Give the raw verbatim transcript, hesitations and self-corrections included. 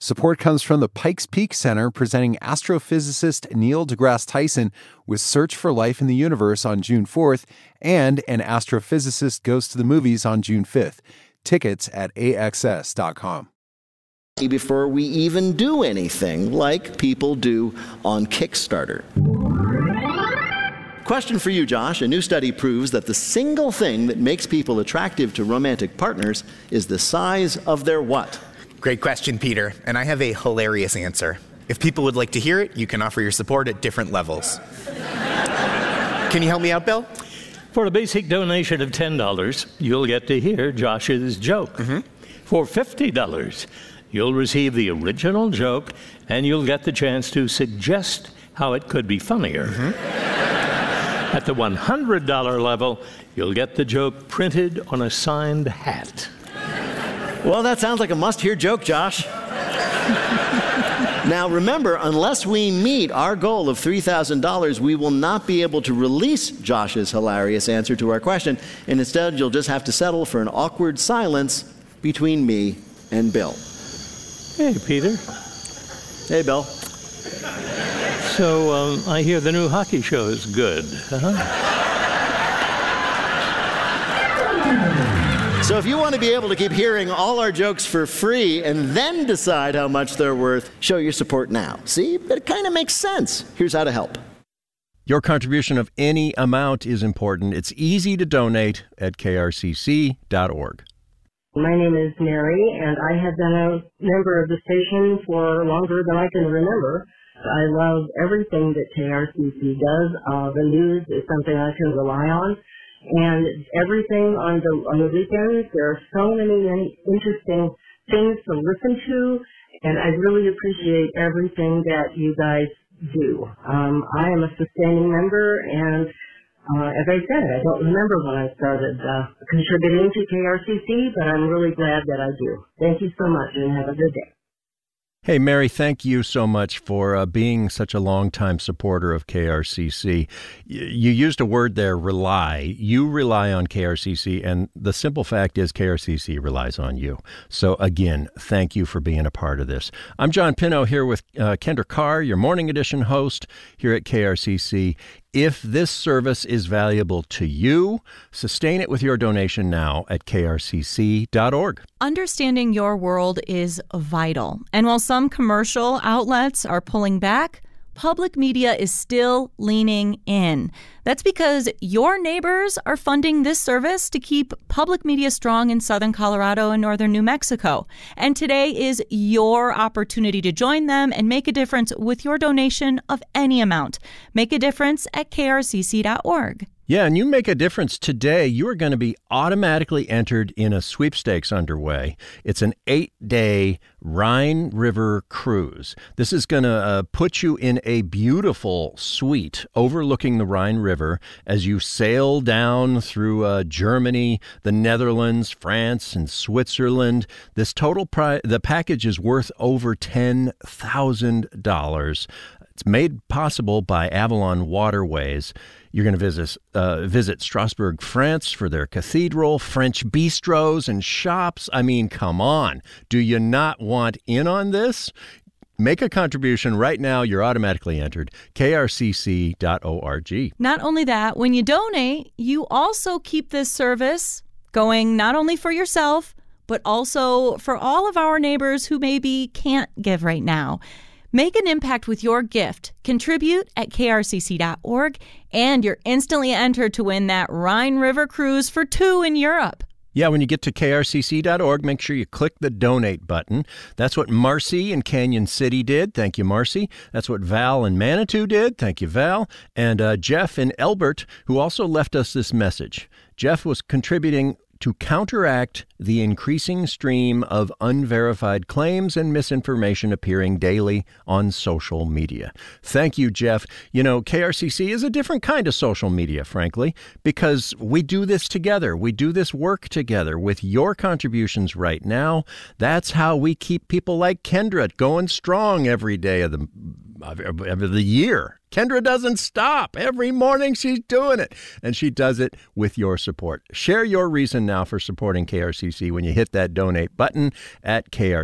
Support comes from the Pikes Peak Center, presenting astrophysicist Neil deGrasse Tyson with Search for Life in the Universe on June fourth, and An Astrophysicist Goes to the Movies on June fifth. Tickets at A X S dot com. Before we even do anything like people do on Kickstarter. Question for you, Josh. A new study proves that the single thing that makes people attractive to romantic partners is the size of their what? Great question, Peter, and I have a hilarious answer. If people would like to hear it, you can offer your support at different levels. Can you help me out, Bill? For a basic donation of ten dollars, you'll get to hear Josh's joke. Mm-hmm. For fifty dollars, you'll receive the original joke, and you'll get the chance to suggest how it could be funnier. Mm-hmm. At the one hundred dollars level, you'll get the joke printed on a signed hat. Well, that sounds like a must-hear joke, Josh. Now, remember, unless we meet our goal of three thousand dollars, we will not be able to release Josh's hilarious answer to our question, and instead you'll just have to settle for an awkward silence between me and Bill. Hey, Peter. Hey, Bill. So, um, I hear the new hockey show is good, huh? So if you want to be able to keep hearing all our jokes for free and then decide how much they're worth, show your support now. See? It kind of makes sense. Here's how to help. Your contribution of any amount is important. It's easy to donate at K R C C dot org. My name is Mary, and I have been a member of the station for longer than I can remember. I love everything that K R C C does. Uh, the news is something I can rely on. And everything on the on the weekends, there are so many, many interesting things to listen to, and I really appreciate everything that you guys do. Um, I am a sustaining member, and uh, as I said, I don't remember when I started uh, contributing to K R C C, but I'm really glad that I do. Thank you so much, and have a good day. Hey, Mary, thank you so much for uh, being such a longtime supporter of K R C C. Y- you used a word there, rely. You rely on K R C C, and the simple fact is K R C C relies on you. So, again, thank you for being a part of this. I'm John Pinto here with uh, Kendra Carr, your Morning Edition host here at K R C C. If this service is valuable to you, sustain it with your donation now at K R C C dot org. Understanding your world is vital. And while some commercial outlets are pulling back, public media is still leaning in. That's because your neighbors are funding this service to keep public media strong in southern Colorado and northern New Mexico. And today is your opportunity to join them and make a difference with your donation of any amount. Make a difference at K R C C dot org. Yeah, and you make a difference today. You are going to be automatically entered in a sweepstakes underway. It's an eight-day Rhine River cruise. This is going to uh, put you in a beautiful suite overlooking the Rhine River as you sail down through uh, Germany, the Netherlands, France, and Switzerland. This total pri- the package is worth over ten thousand dollars. It's made possible by Avalon Waterways. You're going to visit, uh, visit Strasbourg, France for their cathedral, French bistros and shops. I mean, come on. Do you not want in on this? Make a contribution right now. You're automatically entered. K R C C dot org. Not only that, when you donate, you also keep this service going not only for yourself, but also for all of our neighbors who maybe can't give right now. Make an impact with your gift. Contribute at K R C C dot org, and you're instantly entered to win that Rhine River cruise for two in Europe. Yeah, when you get to K R C C dot org, make sure you click the donate button. That's what Marcy in Canyon City did. Thank you, Marcy. That's what Val in Manitou did. Thank you, Val. And uh, Jeff in Elbert, who also left us this message. Jeff was contributing to counteract the increasing stream of unverified claims and misinformation appearing daily on social media. Thank you, Jeff. You know, K R C C is a different kind of social media, frankly, because we do this together. We do this work together with your contributions right now. That's how we keep people like Kendra going strong every day of the of the year. Kendra doesn't stop. Every morning she's doing it, and she does it with your support. Share your reason now for supporting K R C C when you hit that donate button at K R C C.